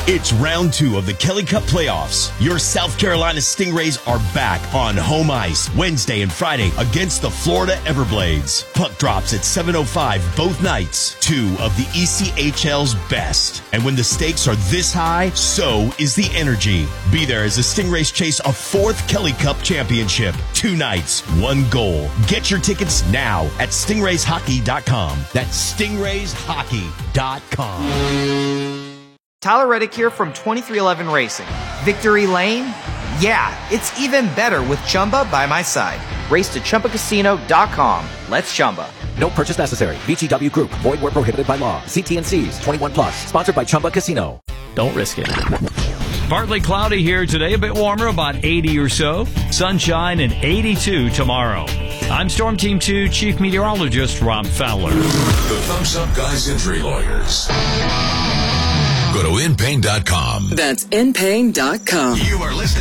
It's round 2 of the Kelly Cup playoffs. Your South Carolina Stingrays are back on home ice Wednesday and Friday against the Florida Everblades. Puck drops at 7:05 both nights. 2 of the ECHL's best. And when the stakes are this high, so is the energy. Be there as the Stingrays chase a 4th Kelly Cup championship. 2 nights, 1 goal. Get your tickets now at stingrayshockey.com. That's stingrayshockey.com. Tyler Reddick here from 2311 Racing. Victory Lane? Yeah, it's even better with Chumba by my side. Race to ChumbaCasino.com. Let's Chumba. No purchase necessary. VGW Group. Void where prohibited by law. See T&Cs. 21 plus. Sponsored by Chumba Casino. Don't risk it. Partly cloudy here today, a bit warmer, about 80 or so. Sunshine and 82 tomorrow. I'm Storm Team 2 Chief Meteorologist Rob Fowler. The Thumbs Up Guys Injury Lawyers. Go to InPain.com. That's InPain.com. You are listening